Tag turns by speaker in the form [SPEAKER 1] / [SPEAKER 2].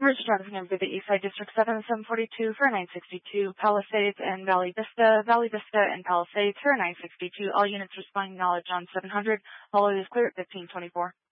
[SPEAKER 1] Emergency traffic number the Eastside District 7742 for 962 Palisades and Valley Vista and Palisades for 962. All units responding knowledge on 700. All is clear at 1524.